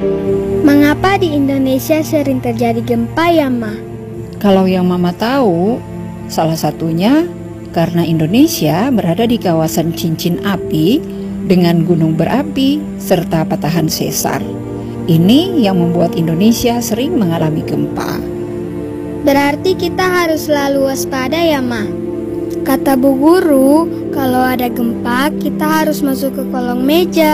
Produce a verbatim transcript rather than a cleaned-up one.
Mengapa di Indonesia sering terjadi gempa ya, Ma? Kalau yang Mama tahu, salah satunya karena Indonesia berada di kawasan cincin api dengan gunung berapi serta patahan sesar. Ini yang membuat Indonesia sering mengalami gempa. Berarti kita harus selalu waspada ya, Ma? Kata Bu Guru, kalau ada gempa kita harus masuk ke kolong meja.